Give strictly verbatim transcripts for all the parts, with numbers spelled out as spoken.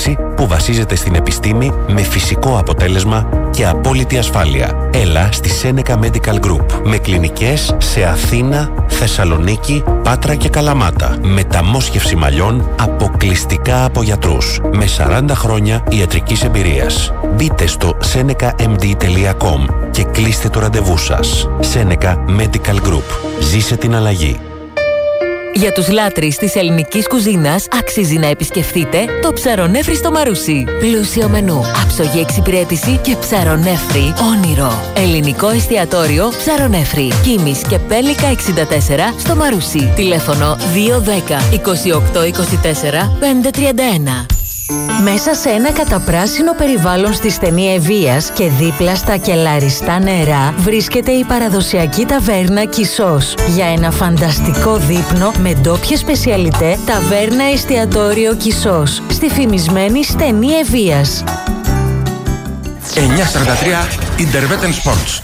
λύση που βασίζεται στην επιστήμη με φυσικό αποτέλεσμα και απόλυτη ασφάλεια. Έλα στη Seneca Medical Group με κλινικές σε Αθήνα, Θεσσαλονίκη, Πάτρα και Καλαμάτα. Μεταμόσχευση μαλλιών αποκλειστικά από γιατρούς με σαράντα χρόνια ιατρικής εμπειρίας. Μπείτε στο seneca m d τελεία com και κλείστε το ραντεβού σας. Seneca Medical Group. Ζήσε την αλλαγή. Για τους λάτρεις της ελληνικής κουζίνας αξίζει να επισκεφτείτε το Ψαρονέφρι στο Μαρούσι. Πλούσιο μενού, άψογη εξυπηρέτηση και ψαρονέφρι όνειρο. Ελληνικό εστιατόριο Ψαρονέφρι. Κίμης και Πέλικα εξήντα τέσσερα στο Μαρούσι. Τηλέφωνο δύο δέκα είκοσι οκτώ είκοσι τέσσερα πεντακόσια τριάντα ένα. Μέσα σε ένα καταπράσινο περιβάλλον στη στενή Ευβοίας και δίπλα στα κελαριστά νερά βρίσκεται η παραδοσιακή ταβέρνα Κισός. Για ένα φανταστικό δείπνο με ντόπιες σπεσιαλιτέ, ταβέρνα εστιατόριο Κισός στη φημισμένη στενή Ευβοίας. εννιακόσια σαράντα τρία Intervetten Sports.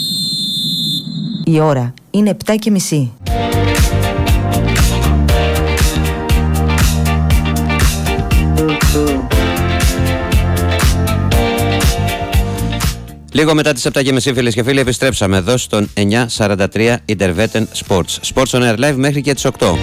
Η ώρα είναι επτά και μισή. Λίγο μετά τις επτά και μισή, φίλες και φίλοι, επιστρέψαμε εδώ στον εννιακόσια σαράντα τρία Intervetten Sports. Sports on Air Live μέχρι και τις οκτώ.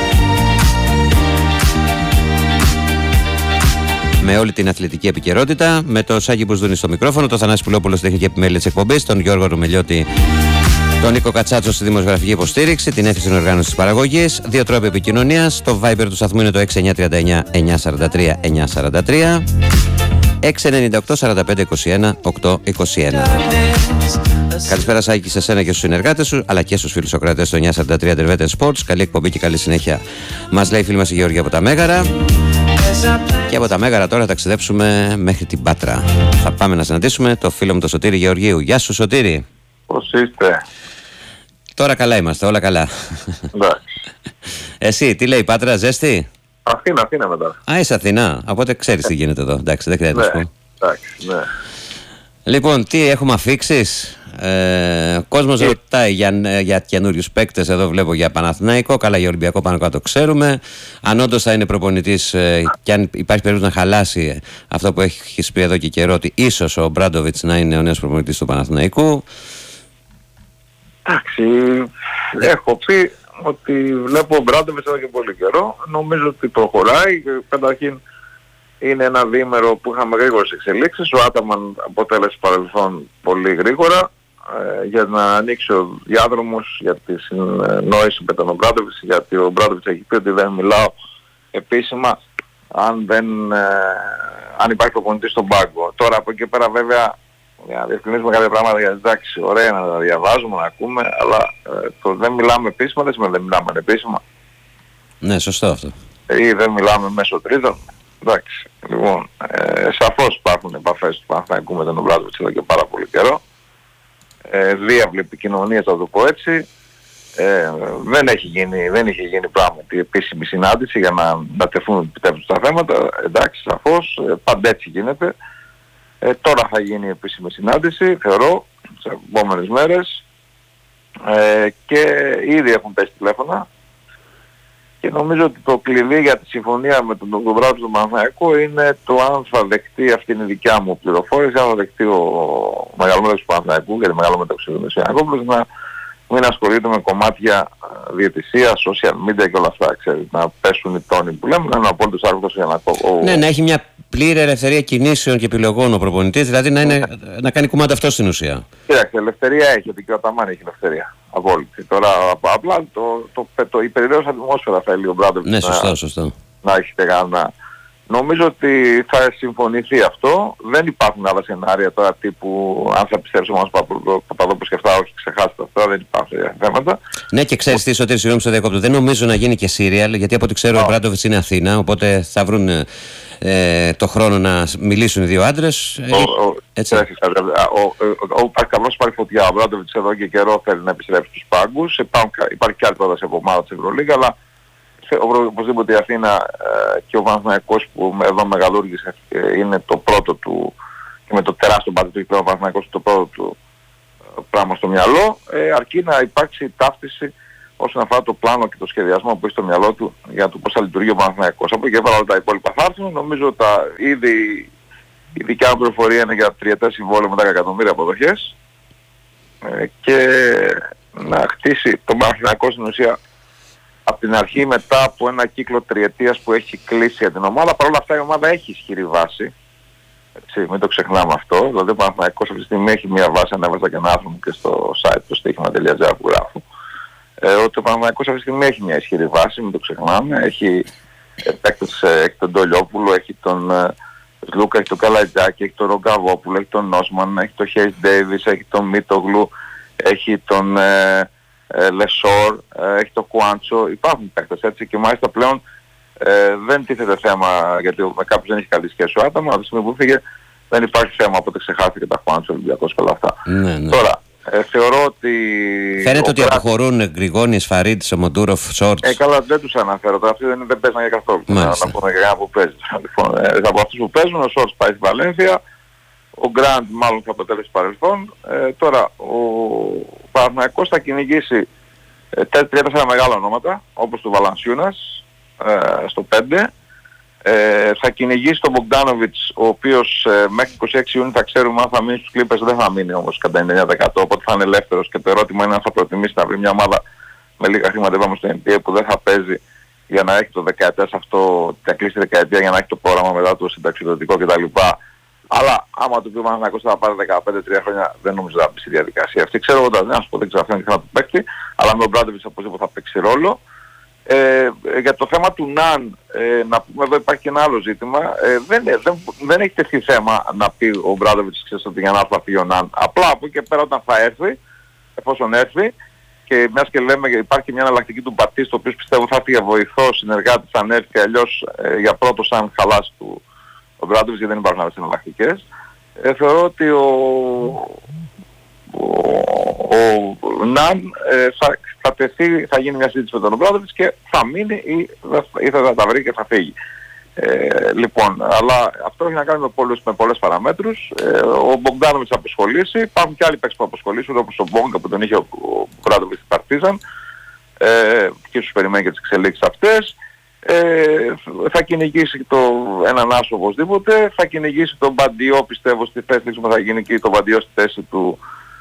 Με όλη την αθλητική επικαιρότητα, με το Σάκη Μπουσδούνη στο μικρόφωνο, το Θανάση Πουλόπουλο στη τεχνική επιμέλεια της εκπομπής, τον Γιώργο Ρουμελιώτη, τον Νίκο Κατσάτσο στη δημοσιογραφική υποστήριξη, την έφηση οργάνωση της παραγωγής. Δύο τρόποι επικοινωνίας. Το Viber του σταθμού είναι το έξι εννιά τρία εννιά εννιακόσια σαράντα τρία εννιακόσια σαράντα τρία. έξι εννιά οκτώ σαράντα πέντε είκοσι ένα οκτακόσια είκοσι ένα. Καλησπέρα Σάκη σε σένα και στους συνεργάτες σου, αλλά και στους φίλους Σοκρατές στο εννιακόσια σαράντα τρία Intervetten Sports. Καλή εκπομπή και καλή συνέχεια, μας λέει η φίλη μας η Γεωργία από τα Μέγαρα. Και από τα Μέγαρα τώρα ταξιδέψουμε μέχρι την Πάτρα. Θα πάμε να συναντήσουμε το φίλο μου τον Σωτήρη Γεωργίου. Γεια σου Σωτήρη. Πώς είστε? Τώρα καλά είμαστε, όλα καλά. Εντάξει. Εσύ, τι λέει η Πάτρα, ζέστη? Αθήνα, Αθήνα μετά. Α, είσαι Αθηνά, οπότε ξέρεις τι γίνεται εδώ. Εντάξει, δεν χρειάζεται να σου πω. Εντάξει, ναι. Λοιπόν, τι έχουμε αφήξεις? Ε, ο κόσμος ρωτάει για, για καινούριους παίκτες. Εδώ βλέπω για Παναθηναϊκό. Καλά, για Ολυμπιακό πάνω κάτω ξέρουμε. Αν όντως θα είναι προπονητής ε, και αν υπάρχει περίπτωση να χαλάσει αυτό που έχεις πει εδώ και καιρό, ότι ίσως ο Μπράντοβιτς να είναι ο νέος προπονητής του Παναθηναϊκού. Εντάξει, έχω πει ότι βλέπω ο Μπράντοβιτς εδώ και πολύ καιρό. Νομίζω ότι προχωράει. Καταρχήν είναι ένα διήμερο που είχαμε γρήγορες εξελίξεις. Ο Άταμαν αποτέλεσε παρελθόν πολύ γρήγορα ε, για να ανοίξει ο διάδρομος για τη συνεννόηση με τον Μπράντοβιτς, γιατί ο Μπράντοβιτς έχει πει ότι δεν μιλάω επίσημα αν, δεν, ε, αν υπάρχει προπονητής στον πάγκο. Τώρα από εκεί πέρα βέβαια για να διευκρινίσουμε κάποια πράγματα, για εντάξει, ωραία να τα διαβάζουμε, να ακούμε, αλλά ε, το δεν μιλάμε επίσημα δεν σημαίνει δεν μιλάμε επίσημα. Ναι, σωστό αυτό. Ή δεν μιλάμε μέσω τρίτων. Εντάξει, λοιπόν, ε, σαφώς υπάρχουν επαφές του Παναθηναϊκού με τον Μπράντοβιτς εδώ και πάρα πολύ καιρό. Ε, διάβλη επικοινωνία, θα το πω έτσι. Ε, δεν, έχει γίνει, δεν είχε γίνει πράγματι επίσημη συνάντηση για να, να τεθούν επιτέλους τα θέματα. Εντάξει, σαφώς, ε, πάντα έτσι γίνεται. Ε, τώρα θα γίνει η επίσημη συνάντηση, θεωρώ, σε επόμενες μέρες. Ε, και ήδη έχουν πέσει τηλέφωνα. Και νομίζω ότι το κλειδί για τη συμφωνία με τον Μπράντοβιτς του Παναθηναϊκού είναι το αν θα δεχτεί, αυτή είναι η δικιά μου πληροφόρηση, αν θα δεχτεί ο μεγαλομέτωχος του Παναθηναϊκού, γιατί μεγαλομέτωχος είναι ο Σιανακόπουλος, να μην ασχολείται με κομμάτια διαιτησία, social media και όλα αυτά, ξέρεις, να πέσουν οι τόνοι που λέμε, να είναι απόλυτος άρχοντος για να... Ναι, να έχει μια πλήρη ελευθερία κινήσεων και επιλογών ο προπονητής, δηλαδή να, είναι, να κάνει κουμάντα αυτό στην ουσία. Κοίταξε, ελευθερία έχει, γιατί και ο Αταμάν έχει ελευθερία. Απόλυτη. Τώρα απλά το, το, το, το, η περιραίωσα ατμόσφαιρα θέλει ο Μπράντοβιτς. Ναι, σωστό, να, σωστό. Να έχετε κανένα. Νομίζω ότι θα συμφωνηθεί αυτό. Δεν υπάρχουν άλλα σενάρια τώρα τύπου αν θα πιστέψω μας Παπαδόπουλος και αυτά, όχι ξεχάστε αυτά, δεν υπάρχουν θέματα. Ναι, και ξέρεις τι, Σωτήρη, συγγνώμη στο διακόπτω, δεν νομίζω να γίνει και σύριαλ, γιατί από ό,τι ξέρω ο Μπράντοβιτς είναι Αθήνα, οπότε θα βρουν ε, το χρόνο να μιλήσουν οι δύο άντρες. Ε, έτσι. Απλώς υπάρχει φωτιά. Ο Μπράντοβιτς εδώ και καιρό θέλει να επιστρέψει στους πάγκους. Υπάρχει και άλλη πρόταση από ομάδα της Ευρωλίγα, αλλά οπωσδήποτε η Αθήνα ε, και ο Παναθηναϊκός που εδώ μεγαλούργησε ε, είναι το πρώτο του, και με το τεράστιο μπάτι του έχει πλέον ο Παναθηναϊκός το πρώτο του ε, πράγμα στο μυαλό, ε, αρκεί να υπάρξει ταύτιση όσον αφορά το πλάνο και το σχεδιασμό που έχει στο μυαλό του για το πώς θα λειτουργεί ο Παναθηναϊκός. Από εκεί και πέρα όλα τα υπόλοιπα θα έρθουν. Νομίζω τα ήδη η δικιά μου πληροφορία είναι για τριετές συμβόλαιο με δέκα εκατομμύρια αποδοχές ε, και να χτίσει τον Παναθηναϊκό στην ουσία από την αρχή μετά από ένα κύκλο τριετίας που έχει κλείσει για την ομάδα. Παρ' όλα αυτά η ομάδα έχει ισχυρή βάση. Έτσι, μην το ξεχνάμε αυτό. Δηλαδή ο Παναθηναϊκός αυτή τη στιγμή έχει μια βάση, ανέβασα και ένα άθρομα και στο site του στοίχημα τελεία τζι άρ που γράφω. Ε, ότι ο Παναθηναϊκός αυτή τη στιγμή έχει μια ισχυρή βάση, μην το ξεχνάμε. Έχει παίκτες, έχει τον Ντολιόπουλο, έχει τον ε, Λούκα, έχει τον Καλατζάκη, έχει τον Ρογκαβόπουλο, έχει τον Νόσμαν, έχει τον Χέις Ντέιβις, έχει τον Μίτογλου, έχει τον ε, ε, Λεσόρ, ε, έχει τον Κουάντσο. Υπάρχουν παίκτες έτσι και μάλιστα πλέον ε, δεν τίθεται θέμα γιατί με κάποιους δεν έχει καλή σχέση ο άτομο. Από τη στιγμή που φύγε δεν υπάρχει θέμα, οπότε ξεχάστηκε τα Κουάντσο, Ολυμπιακός και όλα αυτά. Ναι, ναι. Τώρα, Ε, θεωρώ ότι... Φαίνεται ότι Κράτης... αποχωρούν Γκριγόνης, Φαρίτης, ο Μοντούροφ, Σόρτς. Ε, καλά, δεν τους αναφέρω. Τώρα αυτοί δεν, δεν παίζαν για καθόλου. Να, να πούμε για που παίζει. Λοιπόν, ε, από αυτούς που παίζουν, ο Σόρτς πάει στη Βαλένθια, ο Γκραντ μάλλον θα αποτέλεσει παρελθόν. Ε, τώρα, ο Παναθηναϊκός θα κυνηγήσει ε, τρία-τέσσερα μεγάλα ονόματα, όπως του Βαλανσιούνας, ε, στο πέντε. Ε, θα κυνηγήσει τον Μπογκδάνοβιτς, ο οποίος ε, μέχρι είκοσι έξι Ιουνίου θα ξέρουμε αν θα μείνει στους Clippers, δεν θα μείνει όμως κατά ενενήντα τοις εκατό, οπότε θα είναι ελεύθερος και το ερώτημα είναι αν θα προτιμήσει να βρει μια ομάδα με λίγα χρήματα πάμε στο N B A που δεν θα παίζει για να έχει το δεκαετία σε αυτό, θα κλείσει τη δεκαετία για να έχει το πρόγραμμα μετά το συνταξιδοτικό κτλ. Αλλά άμα του πει ο Παναθηναϊκός θα πάρει δεκαπέντε τρία χρόνια δεν νομίζω να μπει στη διαδικασία αυτή. Ξέρω εγώ να σου πω, δεν ξέρω αυτό είναι και θέμα του παίκτη, αλλά με τον Μπράντοβιτς οπωσδήποτε θα παίξει ρόλο. Ε, για το θέμα του Ναν, ε, να πούμε εδώ υπάρχει και ένα άλλο ζήτημα. Ε, δεν, δεν, δεν έχει τεθεί θέμα να πει ο Μπράντοβιτς ξέρεις ότι για να θα φύγει ο Ναν. Απλά από εκεί και πέρα όταν θα έρθει, εφόσον έρθει, και μιας και λέμε υπάρχει μια εναλλακτική του Μπατίστ, ο οποίος πιστεύω θα έρθει για βοηθό, συνεργάτης αν έρθει, αλλιώς ε, για πρώτο σαν χαλάσει του ο Μπράντοβιτς, γιατί δεν υπάρχουν άλλες εναλλακτικές. Ε, θεωρώ ότι ο, ο, ο Ναν ε, θα, θα τεθεί, θα γίνει μια συζήτηση με τον Μπράντοβιτς και θα μείνει ή, ή θα τα βρει και θα φύγει. Ε, λοιπόν, αλλά αυτό έχει να κάνει με, πολλούς, με πολλές παραμέτρους. Ε, ο Μπογκδάνοβιτς θα αποσχολήσει, υπάρχουν και άλλοι παίκτες που αποσχολήσουν όπως ο Μπόγκα που τον είχε ο, ο Μπράντοβιτς στην Παρτίζαν ε, και στους περιμένει και τις εξελίξεις αυτές. Ε, θα κυνηγήσει το έναν άσο οπωσδήποτε, θα κυνηγήσει τον Μπαντιό πιστεύω στη θέση που θα γίνει και το Μπαντιό στη θέση του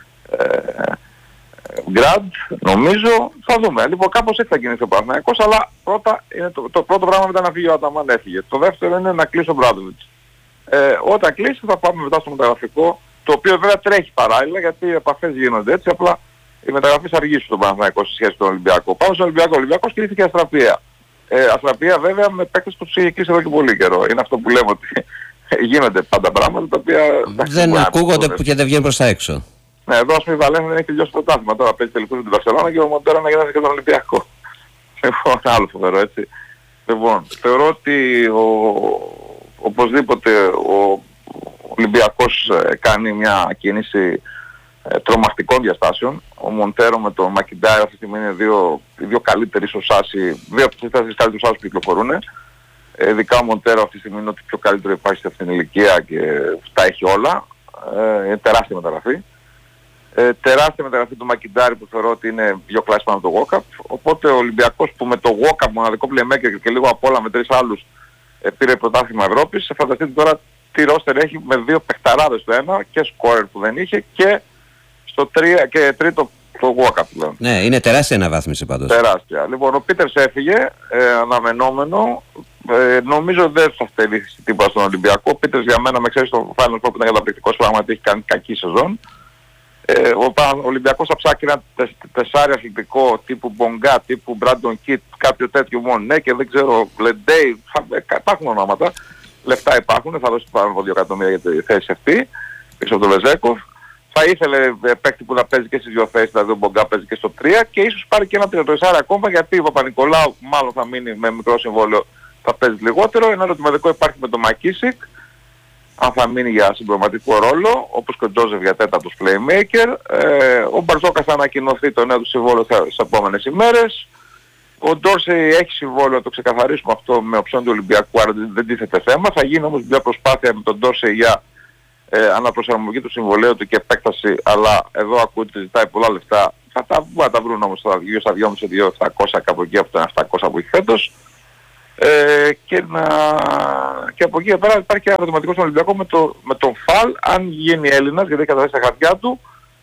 Γκραντ, νομίζω, θα δούμε. Λοιπόν, κάπως έτσι θα κινηθεί ο Παναθηναϊκός, αλλά πρώτα είναι το, το πρώτο πράγμα ήταν να φύγει ο Αταμάν, έφυγε. Το δεύτερο είναι να κλείσει ο Μπράντοβιτς. Ε, όταν κλείσει θα πάμε μετά στο μεταγραφικό, το οποίο βέβαια τρέχει παράλληλα γιατί οι επαφές γίνονται έτσι, απλά οι μεταγραφές αργήσουν στον Παναθηναϊκό σε σχέση με τον Ολυμπιακό. Πάμε στον Ολυμπιακό. Ο Ολυμπιακός κινήθηκε Αστραπία. Ε, Αστραπία βέβαια με παίκτες που τους είχε κλείσει εδώ και πολύ καιρό. Είναι αυτό που λέμε ότι γίνονται πάντα πράγματα τα οποία... Δεν ακούγονται που και δεν βγαίνουν προς τα έξω. Ναι, εδώ ας πούμε η Βαλένθια δεν έχει τελειώσει το πρωτάθλημα. Τώρα παίζει τελικούς με την Βαρσελόνα και ο Μοντέρα να γίνει και τον Ολυμπιακό. Λοιπόν, άλλο φοβερό έτσι. Λοιπόν, θεωρώ ότι ο, οπωσδήποτε ο Ολυμπιακός ε, κάνει μια κίνηση ε, τρομακτικών διαστάσεων. Ο Μοντέρο με τον Μακιντάι αυτή τη στιγμή είναι δύο, οι δύο καλύτεροι ίσως άσοι, δύο από τις τέσσερις καλύτερους άσους που κυκλοφορούν. Ε, ειδικά ο Μοντέρο αυτή τη στιγμή είναι ότι πιο καλύτερο υπάρχει σε αυτήν την ηλικία και τα έχει όλα. Ε, είναι τεράστια μεταγραφή. Ε, τεράστια μεταγραφή του Μακιντάρη που θεωρώ ότι είναι δύο κλάσεις πάνω από το Walkup. Οπότε ο Ολυμπιακός που με το Walkup μοναδικό playmaker και λίγο απ' όλα με τρεις άλλους ε, πήρε πρωτάθλημα Ευρώπης. Φανταστείτε τώρα τι ρόστερ έχει με δύο παιχταράδες στο ένα και σκόρερ που δεν είχε και στο τρία και τρίτο το Walkup πλέον. Ναι, είναι τεράστια αναβάθμιση πάντως. Τεράστια. Λοιπόν, ο Πίτερς έφυγε, ε, αναμενόμενο. Ε, νομίζω δεν θα στελήσει τίποτα στον Ολυμπιακό. Ο Πίτερς για μένα με ξέρει στο Final Four που ήταν καταπληκτικός, πράγματι έχει κάνει κακή σεζόν. Ε, ο, ο Ολυμπιακός θα ψάξει ένα τε, τεσσάρι αθλητικό τύπου Μπονγκά, τύπου Μπράντον Κιτ, κάποιο τέτοιο μόνο, ναι και δεν ξέρω, Λεντέι, υπάρχουν ονόματα, λεφτά υπάρχουν, θα δώσει πάνω από δύο εκατομμύρια για τη θέση αυτή, πίσω από τον Βεζέκοφ. Θα ήθελε ε, παίκτη που να παίζει και στις δύο θέσεις, δηλαδή ο Μπονγκά παίζει και στο τρία και ίσως πάρει και ένα τριαντοεσάρι ακόμα γιατί ο Παπα-Νικολάου μάλλον θα μείνει με μικρό συμβόλαιο, θα παίζει λιγότερο, ένα ερωτηματικό υπάρχει με τον Μακίσικ, αν θα μείνει για συμπληρωματικό ρόλο, όπως και ο Τζόζεφ για τέταρτος playmaker. Ε, ο Μπαρζόκας θα ανακοινωθεί το νέο του συμβόλαιο στις επόμενες ημέρες. Ο Ντόρσεϊ έχει συμβόλαιο, το ξεκαθαρίσουμε αυτό με οψιόν του Ολυμπιακού, άρα δεν τίθεται θέμα. Θα γίνει όμως μια προσπάθεια με τον Ντόρσεϊ για ε, αναπροσαρμογή του συμβολέου του και επέκταση, αλλά εδώ ακούγεται ότι ζητάει πολλά λεφτά. Θα τα, θα τα βρουν όμως γύρω στα δυόμισι με δύο χιλιάδες επτακόσια κάπου εκεί από τα επτακόσια που έχει φέτος. Ε, και, να... και από εκεί πέρα υπάρχει και ένα ερωτηματικό στον Ολυμπιακό με, το, με τον Φαλ, αν γίνει Έλληνας, γιατί έχει καταθέσει τα χαρτιά του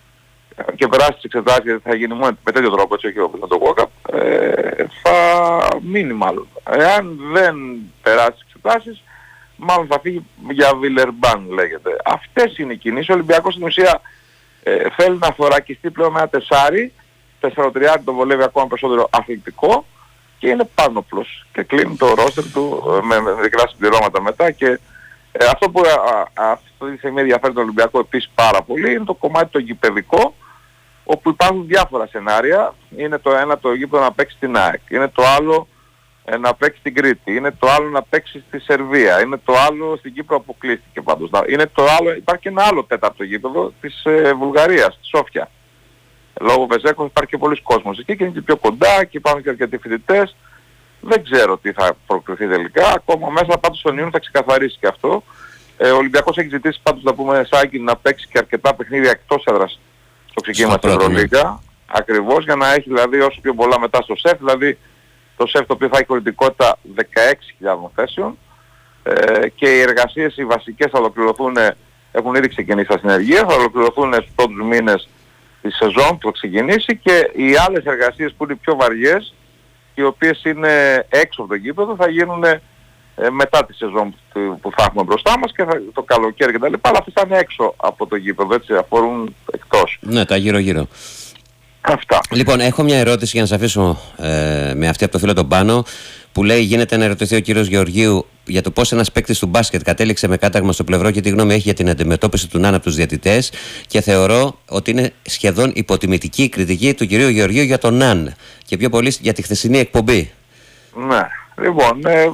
και περάσει τις εξετάσεις, γιατί θα γίνει μόνο με τέτοιο τρόπο, έτσι όχι όπως με το Walkup, ε, θα μείνει μάλλον. Εάν δεν περάσει τις εξετάσεις, μάλλον θα φύγει για Βιλερμπάν λέγεται. Αυτές είναι οι κινήσεις. Ο Ολυμπιακός στην ουσία ε, θέλει να θωρακιστεί πλέον με ένα τεσάρι, τέσσερα τριάντα το βολεύει ακόμα περισσότερο αθλητικό και είναι πάνωπλος και κλείνει το ρόστερ του με, με μικρά συμπληρώματα μετά και ε, αυτό που αυτή τη στιγμή ενδιαφέρει τον Ολυμπιακό επίσης πάρα πολύ είναι το κομμάτι το γηπεδικό, όπου υπάρχουν διάφορα σενάρια. Είναι το ένα το γήπεδο να παίξει στην ΑΕΚ, είναι το άλλο ε, να παίξει στην Κρήτη, είναι το άλλο να παίξει στη Σερβία, είναι το άλλο στην Κύπρο αποκλείστηκε πάντως. Είναι το άλλο, υπάρχει και ένα άλλο τέταρτο γήπεδο της ε, Βουλγαρίας, της Σόφια. Λόγω Βεζέκοφ υπάρχει και πολλοί κόσμος εκεί και είναι και πιο κοντά και υπάρχουν και αρκετοί φοιτητές. Δεν ξέρω τι θα προκριθεί τελικά. Ακόμα μέσα πάντως στον Ιούνιο θα ξεκαθαρίσει και αυτό. Ε, ο Ολυμπιακός έχει ζητήσει πάντως να πούμε Σάκη να παίξει και αρκετά παιχνίδια εκτός έδρας στο ξεκίνημα της Ευρωλίγκα. Ακριβώς για να έχει δηλαδή όσο πιο πολλά μετά στο ΣΕΦ. Δηλαδή το ΣΕΦ το οποίο θα έχει χωρητικότητα δεκαέξι χιλιάδες θέσεων. Ε, και οι εργασίες οι βασικές θα ολοκληρωθούν, έχουν ήδη ξεκινήσει τα συνεργεία, θα ολοκληρωθούν στους πρώτους μήνες τη σεζόν που θα ξεκινήσει και οι άλλες εργασίες που είναι πιο βαριές, οι οποίες είναι έξω από το γήπεδο, θα γίνουν ε, μετά τη σεζόν που, που θα έχουμε μπροστά μας και θα, το καλοκαίρι κτλ. Αλλά αυτές θα είναι έξω από το γήπεδο, έτσι, αφορούν εκτός. Ναι, τα γύρω-γύρω. Αυτά. Λοιπόν, έχω μια ερώτηση για να σας αφήσω ε, με αυτή από το φίλο τον Πάνο, που λέει γίνεται να ερωτηθεί ο κύριος Γεωργίου για το πώς ένας παίκτης του μπάσκετ κατέληξε με κάταγμα στο πλευρό και τι γνώμη έχει για την αντιμετώπιση του Ναν από τους διαιτητές, και θεωρώ ότι είναι σχεδόν υποτιμητική η κριτική του κυρίου Γεωργίου για τον Ναν και πιο πολύ για τη χθεσινή εκπομπή. Ναι, λοιπόν, ε,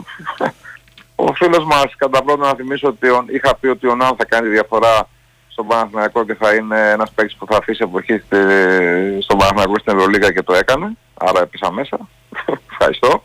ο φίλος μας κατά πρώτον να θυμίσω ότι ο, είχα πει ότι ο Ναν θα κάνει διαφορά στον Παναθηναϊκό και θα είναι ένας παίκτης που θα αφήσει εποχή στη, στον Παναθηναϊκό στην Ευρωλίγα και το έκανε, άρα έπεσα μέσα. Ευχαριστώ.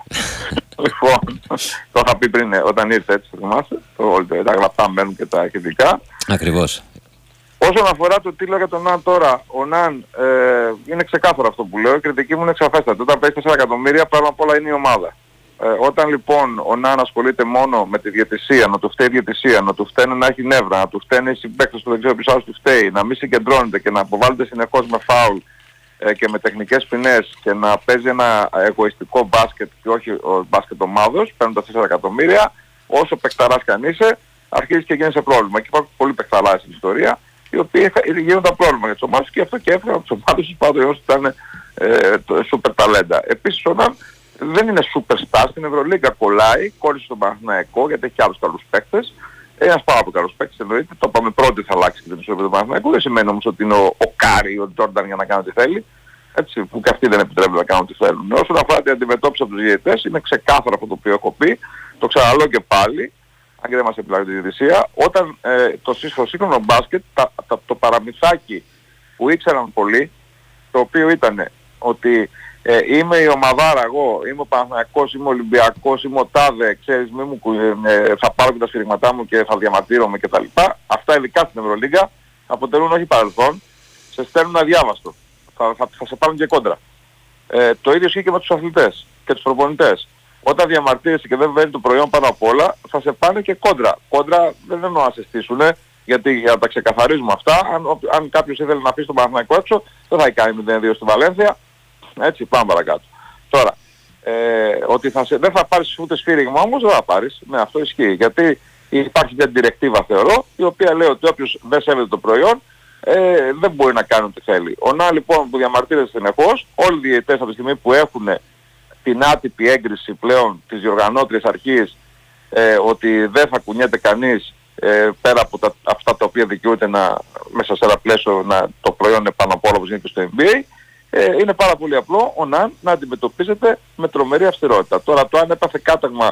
Λοιπόν, το είχα πει πριν όταν ήρθε, έτσι το θυμάστε, το, τα γραπτά μπαίνουν και τα ειδικά. Ακριβώς. Όσον αφορά το τι λέω για τον Ναν τώρα, ο Ναν ε, είναι ξεκάθαρο αυτό που λέω, η κριτική μου είναι εξαφέστατη. Όταν παίζει τέσσερα εκατομμύρια, πράγμα απ' όλα είναι η ομάδα. Ε, όταν λοιπόν ο Ναν ασχολείται μόνο με τη διαιτησία, να του φταίει η διαιτησία, να του φταίνε να έχει νεύρα, να του φταίνε οι συμπαίκτες που δεν ξέρω ποιος άλλος του φταίει, να μην συγκεντρώνεται και να αποβάλλεται συνεχώς με φάουλ ε, και με τεχνικές ποινές και να παίζει ένα εγωιστικό μπάσκετ και όχι ο μπάσκετ ομάδος, παίρνοντας τέσσερα εκατομμύρια, όσο παικταράς κι αν είσαι, αρχίζεις και γίνεσαι πρόβλημα. Και υπάρχουν πολλοί παικταράς στην ιστορία, οι οποίοι γίνονται πρόβλημα για τις ομάδες και αυτό και έφεραν από τις ομάδες τους πάντως όσοι ήταν ε, σούπερ ταλέντα. Επίσης ο Ναν δεν είναι σούπερ στάρ, στην Ευρωλίγκα κολλάει, κόλλησε στον Παναθηναϊκό γιατί έχει άλλους καλούς παίκτες. Ένας πάρα πολύ καλός παίκτης εννοείται, το είπαμε πρώτοι θα αλλάξει και την ισορροπία του Παναθηναϊκού, δεν σημαίνει όμως ότι είναι ο, ο Κάρι, ο Τζόρνταν για να κάνει ό,τι θέλει, έτσι, που και αυτοί δεν επιτρέπουν να κάνουν ό,τι θέλουν. Όσον αφορά την αντιμετώπιση από τους διαιτητές, είναι ξεκάθαρο αυτό το οποίο έχω πει, το ξαναλέω και πάλι, αν και δεν μας επιλάγει τη διαιτησία, όταν ε, το, το σύγχρονο μπάσκετ, τα, τα, το παραμυθάκι που ήξεραν πολλοί, το οποίο ήταν ότι ε, είμαι η ομαδάρα εγώ, είμαι ο Παναθηναϊκός, είμαι ο Ολυμπιακός, είμαι ο Τάδε, ξέρεις, μη μου, ε, θα πάρω και τα σφυριγματά μου και θα διαμαρτύρομαι κτλ. Αυτά ειδικά στην Ευρωλίγκα αποτελούν όχι παρελθόν, σε στέλνουν αδιάβαστο. Θα, θα, θα σε πάρουν και κόντρα. Ε, το ίδιο ισχύει και με τους αθλητές και τους προπονητές. Όταν διαμαρτύρεσαι και δεν βαίνει το προϊόν πάνω απ' όλα, θα σε πάνε και κόντρα. Κόντρα δεν εννοώ να σε στήσουνε, γιατί για να τα ξεκαθαρίζουμε αυτά, αν, αν κάποιος ήθελε να αφήσει τον Παναθηναϊκό έξω, δεν θα κάνει μηδέν δύο στη Βαλένθια. Έτσι, πάμε παρακάτω. Τώρα, ε, ότι θα σε, δεν θα πάρεις ούτε σφύριγμα όμως, δεν θα πάρεις. Ναι, αυτό ισχύει. Γιατί υπάρχει μια διρεκτίβα θεωρώ, η οποία λέει ότι όποιος δεν σέβεται το προϊόν, ε, δεν μπορεί να κάνει ό,τι θέλει. Ο Ναν λοιπόν που διαμαρτύρεται συνεχώς, όλοι οι διαιτητές από τη στιγμή που έχουν την άτυπη έγκριση πλέον της διοργανώτριας αρχής ε, ότι δεν θα κουνιέται κανείς ε, πέρα από τα, αυτά τα οποία δικαιούται να, μέσα σε ένα πλαίσιο να, το προϊόν είναι πάνω από όλα όπως είναι και στο N B A, ε, είναι πάρα πολύ απλό ο Ναν να αντιμετωπίζεται με τρομερή αυστηρότητα. Τώρα το αν έπαθε κάταγμα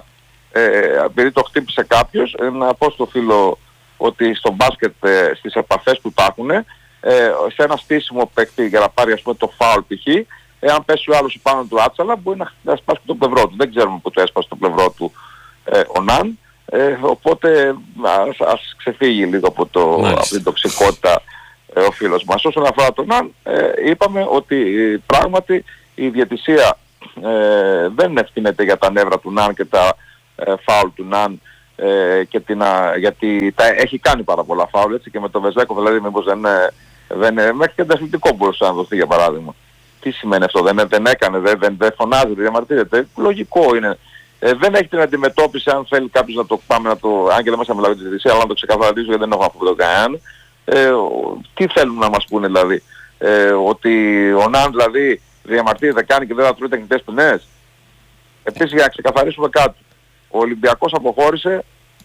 ε, επειδή το χτύπησε κάποιος, ε, να πω στο φίλο ότι στο μπάσκετ ε, στις επαφές που υπάρχουν ε, σε ένα στήσιμο παίκτη για να πάρει ας πούμε το φάουλ π.χ. εάν πέσει ο άλλος πάνω του άτσαλα μπορεί να, να σπάσει το πλευρό του. Δεν ξέρουμε πότε έσπασε το πλευρό του ε, ο Ναν. Ε, οπότε ας, ας ξεφύγει λίγο από, το, από την τοξικότητα ε, ο φίλος μας. Όσον αφορά τον Ναν, ε, είπαμε ότι ε, πράγματι η διαιτησία ε, δεν ευθύνεται για τα νεύρα του Ναν και τα ε, φάουλ του Ναν, ε, και την, α, γιατί τα, έχει κάνει πάρα πολλά φάουλ, έτσι, και με τον Βεζέκο δηλαδή μήπως δεν, δεν μέχρι και ανταθλητικό μπορούσε να δοθεί για παράδειγμα. Τι σημαίνει αυτό, δεν, δεν έκανε, δεν, δεν, δεν φωνάζει, δεν διαμαρτύρεται, λογικό είναι. Ε, δεν έχει την αντιμετώπιση, αν θέλει κάποιος να το πάμε να το, αν και δεν μας θα μιλάω για τη διαιτησία, αλλά να το ξεκαθαρίσω γιατί δεν έχω αυτό το κανέναν. Ε, τι θέλουν να μας πούνε δηλαδή, ε, ότι ο Ναν δηλαδή διαμαρτύρεται, κάνει και δεν θα τρώει τεχνητές ποινές. Επίσης για να ξεκαθαρίσουμε κάτι, ο Ολυμπιακός αποχώρησε,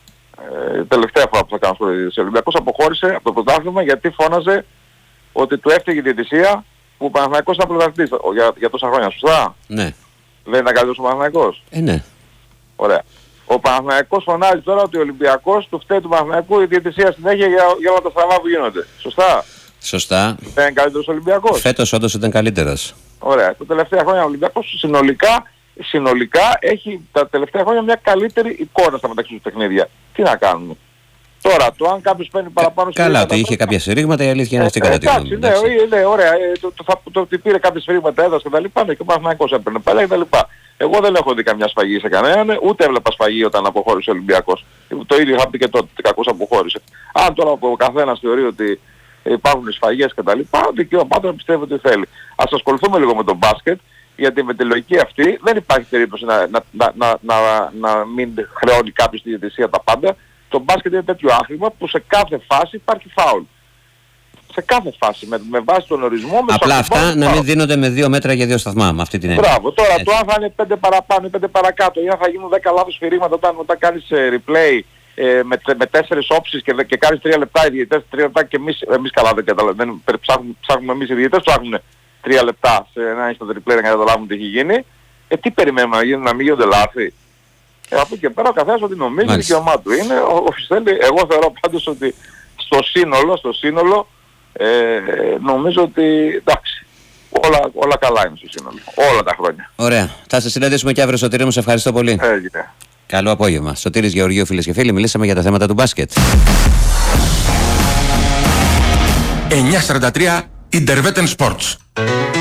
ε, τελευταία φορά που θα κάνω σχόλια, ο Ολυμπιακός αποχώρησε από το πρωτάθλημα γιατί φώναζε ότι του έφταιγε η διαιτησία που ο Παναθηναϊκός ήταν πρωταθλητής για, για τόσα χρόνια, σωστά? Ναι. Δεν ήταν καλύτερος ο Παναθηναϊκός? Ε, ναι. Ωραία. Ο Παναθηναϊκός φωνάζει τώρα ότι ο Ολυμπιακός του φταίει του Παναθηναϊκού η διαιτησία συνέχεια για, για όλα τα στραβά που γίνονται. Σωστά? Σωστά. Δεν είναι καλύτερος ο Ολυμπιακός? Φέτος όντως ήταν καλύτερος. Ωραία. Τα τελευταία χρόνια ο Ολυμπιακός συνολικά, συνολικά έχει τα τελευταία χρόνια μια καλύτερη εικόνα στα μεταξύ του παιχνίδια. Τι να κάνουμε. Τώρα, το αν κάποιος παίρνει παραπάνω... Καλά, ότι είχε κάποια σφυρίγματα, η αλήθεια είναι στην κατατήρηση. Εντάξει, ναι, ναι, ωραία. Το, το, το, το ότι πήρε κάποια σφυρίγματα, έδωσε και τα λοιπά, ναι, και ο Παναθηναϊκός έπαιρνε πάλι και τα λοιπά. Εγώ δεν έχω δει καμιά σφαγή σε κανέναν, ούτε έβλεπα σφαγή όταν αποχώρησε ο Ολυμπιακός. Το ίδιο είχα πει και τότε, ότι κακώς αποχώρησε. Αν τώρα ο καθένας θεωρεί ότι υπάρχουν σφαγές και τα λοιπά, δικαίωμα πάντα να πιστεύει ότι θέλει. Ας ασχοληθούμε λίγο με τον μπάσκετ, γιατί με τη λογική αυτή δεν υπάρχει περίπτωση να, να, να, να, να, να μην χρεώνει κάποιος τη διαιτησία τα πάντα. Το μπάσκετ είναι τέτοιο άθλημα που σε κάθε φάση υπάρχει φάουλ. Σε κάθε φάση, με, με βάση τον ορισμό... Με απλά αυτά να μην δίνονται με δύο μέτρα για δύο σταθμά, με αυτή την έννοια. Μπράβο, τώρα έτσι. Το αν θα είναι πέντε παραπάνω ή πέντε παρακάτω ή αν θα γίνουν δέκα λάθος σφυρίγματα όταν, όταν κάνεις ε, replay ε, με, με τέσσερις όψεις και, και κάνεις τρία λεπτά οι διαιτητές, τρία λεπτά και εμείς, εμείς καλά δεν καταλαβαίνουμε, ψάχνουμε, ψάχνουμε εμείς οι διαιτητές, ψάχνουμε τρία λεπτά σε ένα instant replay να καταλάβουμε τι έχει γίνει. Ε, τι περιμένουμε να, γίνει, να μην γίνονται λάθη. Ε, από εκεί και πέρα ο καθένας ότι νομίζει το δικαίωμά του είναι. Ο, ο Φιστέλη, εγώ θεωρώ πάντως ότι στο σύνολο, στο σύνολο ε, νομίζω ότι εντάξει, όλα, όλα καλά είναι στο σύνολο. Όλα τα χρόνια. Ωραία. Θα σε συναντήσουμε και αύριο, Σωτήρη μου, σε ευχαριστώ πολύ. Έγινε. Καλό απόγευμα. Σωτήρης Γεωργίου, φίλες και φίλοι, μιλήσαμε για τα θέματα του μπάσκετ. εννιά σαράντα τρία Intervetten Sports.